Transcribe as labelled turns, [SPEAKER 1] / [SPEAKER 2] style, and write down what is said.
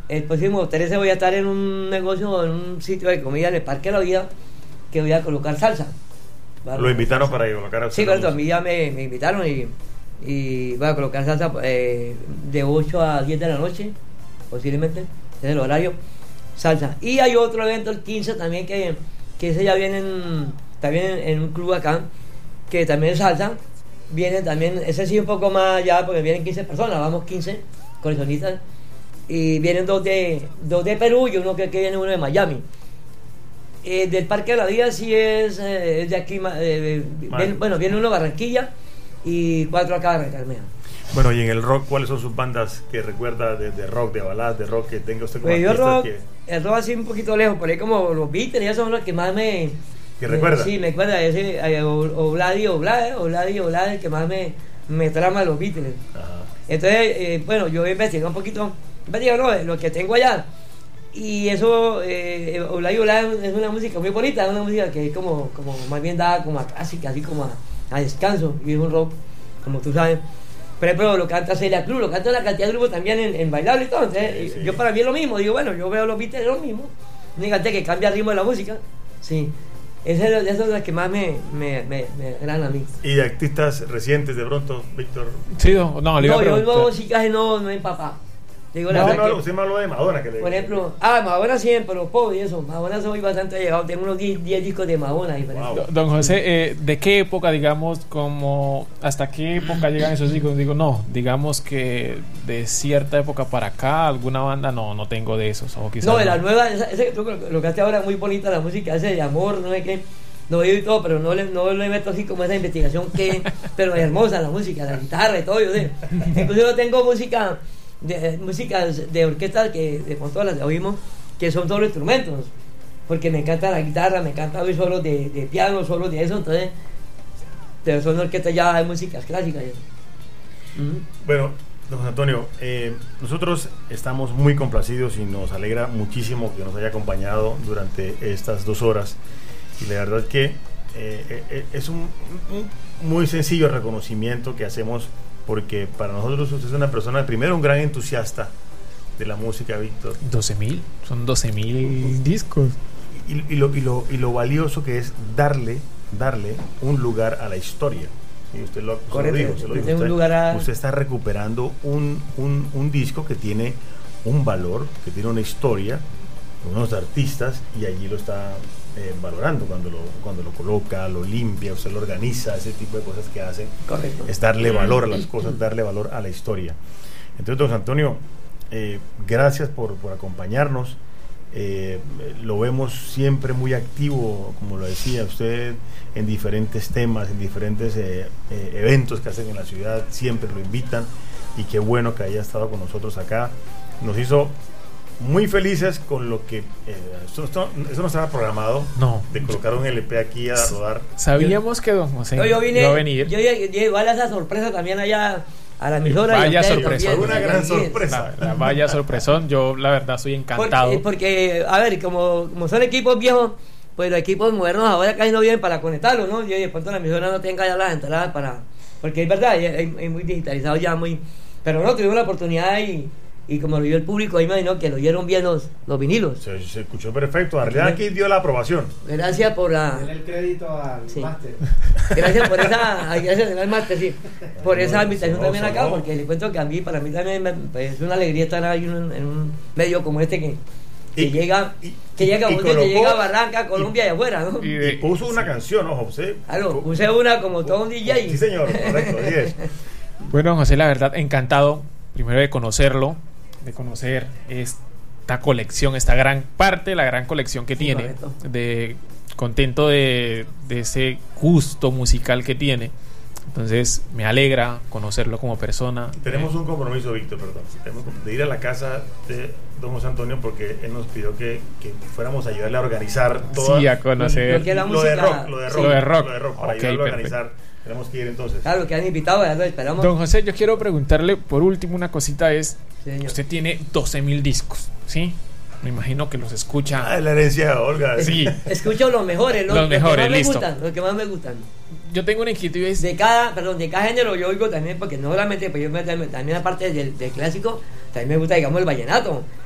[SPEAKER 1] el próximo 13 voy a estar en un negocio, en un sitio de comida en el Parque de la Vida, que voy a colocar salsa.
[SPEAKER 2] Lo invitaron para colocar a usted.
[SPEAKER 1] Sí, correcto, a mí ya me invitaron y voy a colocar salsa de 8 a 10 de la noche, posiblemente, ese es el horario, salsa. Y hay otro evento el 15 también, que ese ya viene también en un club acá, que también es salsa. Viene también, ese sí un poco más allá, porque vienen 15 personas, vamos 15 coleccionistas, y vienen dos de Perú y uno que viene uno de Miami. Del Parque de la Vida sí es de aquí, viene uno de Barranquilla y 4 acá de Carmea.
[SPEAKER 2] Bueno, y en el rock, ¿cuáles son sus bandas que recuerda de rock, de baladas, de rock que tenga usted como
[SPEAKER 1] pues
[SPEAKER 2] artista?
[SPEAKER 1] El rock así un poquito lejos, por ahí como los Beatles, esos son los que más me...
[SPEAKER 2] ¿Que recuerda?
[SPEAKER 1] Sí, me acuerda ese Obladi, el que más me trama de los Beatles.
[SPEAKER 2] Ajá.
[SPEAKER 1] Entonces, bueno, yo investigué un poquito, lo que tengo allá. Y eso, Obladi es una música muy bonita, es una música que es como más bien dada como a clásica, así como a descanso, y es un rock, como tú sabes. Por ejemplo, lo canta Celia Cruz, lo canta una cantidad de grupos también en bailable y todo. Entonces,
[SPEAKER 2] sí.
[SPEAKER 1] Yo para mí es lo mismo, digo, bueno, yo veo los Beatles, es lo mismo. Fíjate que cambia el ritmo de la música, sí. Eso es lo que más me agrada a mí.
[SPEAKER 2] ¿Y de artistas recientes de pronto, Víctor?
[SPEAKER 3] Sí, le iba a
[SPEAKER 1] yo
[SPEAKER 3] preguntar.
[SPEAKER 1] música no empapá. Digo, la verdad que,
[SPEAKER 2] Usted me habló de Madonna.
[SPEAKER 1] por ejemplo, Madonna siempre, los pobres y eso. Madonna soy bastante llegado, tengo unos 10 discos de Madonna.
[SPEAKER 2] Wow.
[SPEAKER 3] Don José, ¿de qué época, digamos, hasta qué época llegan esos discos? Digo, no, digamos que de cierta época para acá, alguna banda, no tengo de esos. O quizás
[SPEAKER 1] No, de la nueva, ese que tú lo que hace ahora muy bonita la música, ese de amor, no sé qué, lo oigo y todo, pero no le meto así como esa investigación pero es hermosa la música, la guitarra y todo, yo sé. Incluso yo tengo músicas de orquesta que de pronto las oímos, que son solo instrumentos, porque me encanta la guitarra, me encanta oír solos de piano, solos de eso, entonces, pero son orquestas ya de músicas clásicas.
[SPEAKER 2] Bueno, don Antonio, nosotros estamos muy complacidos y nos alegra muchísimo que nos haya acompañado durante estas 2 horas, y la verdad que es un muy sencillo reconocimiento que hacemos, porque para nosotros usted es una persona, primero, un gran entusiasta de la música, Víctor.
[SPEAKER 3] 12.000, son 12.000 discos.
[SPEAKER 2] Y lo valioso que es darle un lugar a la historia. Y usted lo dijo. Usted está recuperando un disco que tiene un valor, que tiene una historia, unos artistas, y allí lo está valorando cuando lo coloca, lo limpia, usted lo organiza, ese tipo de cosas que hace.
[SPEAKER 1] Correcto.
[SPEAKER 2] Es darle valor a las cosas, darle valor a la historia. Entonces, don Antonio, gracias por acompañarnos. Lo vemos siempre muy activo, como lo decía usted, en diferentes temas, en diferentes eventos que hacen en la ciudad, siempre lo invitan, y qué bueno que haya estado con nosotros acá. Nos hizo muy felices con lo que eso no estaba programado,
[SPEAKER 3] No.
[SPEAKER 2] de colocar un LP aquí a rodar.
[SPEAKER 3] Sabíamos que don José
[SPEAKER 1] yo vine,
[SPEAKER 3] iba a venir.
[SPEAKER 1] yo igual a esa sorpresa también allá a la emisora.
[SPEAKER 3] Vaya sorpresa.
[SPEAKER 2] Una gran sorpresa.
[SPEAKER 3] Vaya sorpresón, yo la verdad soy encantado.
[SPEAKER 1] Porque a ver, como son equipos viejos, pues los equipos modernos ahora casi no vienen para conectarlos, ¿no? Y de pronto la emisora no tenga ya las entradas porque es verdad, hay muy digitalizado ya, pero no, tuvimos la oportunidad y como lo vio el público, ahí me imagino que lo oyeron bien los vinilos.
[SPEAKER 2] Se escuchó perfecto. Arlea aquí dio la aprobación.
[SPEAKER 1] Gracias por
[SPEAKER 4] Denle el crédito al máster.
[SPEAKER 1] Gracias por gracias al máster, sí, por esa invitación también acá,
[SPEAKER 2] no.
[SPEAKER 1] porque les cuento que para mí también es una alegría estar ahí en un medio como este que llega a Barranca, Colombia y afuera, ¿no?
[SPEAKER 2] Y puso una canción, ojo, usted.
[SPEAKER 1] Claro, puse una como todo un DJ.
[SPEAKER 2] Sí, señor, correcto, 10.
[SPEAKER 3] Bueno, José, la verdad, encantado primero de conocerlo, de conocer esta colección, esta gran parte, la gran colección que tiene,
[SPEAKER 1] correcto.
[SPEAKER 3] Contento de ese gusto musical que tiene. Entonces me alegra conocerlo como persona.
[SPEAKER 2] Tenemos un compromiso, Víctor, de ir a la casa de don José Antonio, porque él nos pidió que fuéramos a ayudarle a organizar todo.
[SPEAKER 3] Sí, a conocer
[SPEAKER 1] Lo de
[SPEAKER 3] rock.
[SPEAKER 2] Para
[SPEAKER 3] Ok,
[SPEAKER 2] ayudarlo a organizar. Tenemos que ir entonces.
[SPEAKER 1] Claro, que han invitado, ya lo esperamos.
[SPEAKER 3] Don José, yo quiero preguntarle por último una cosita,
[SPEAKER 1] Señor.
[SPEAKER 3] usted tiene 12.000 discos, ¿sí? Me imagino que los escucha.
[SPEAKER 2] La herencia de Olga.
[SPEAKER 3] Sí.
[SPEAKER 1] Escucho los mejores,
[SPEAKER 3] Los mejores, listo.
[SPEAKER 1] Los que más me gustan.
[SPEAKER 3] Yo tengo una inquietud y es...
[SPEAKER 1] De cada género yo oigo también, porque no solamente, pues yo también aparte del clásico, también me gusta, digamos, el vallenato.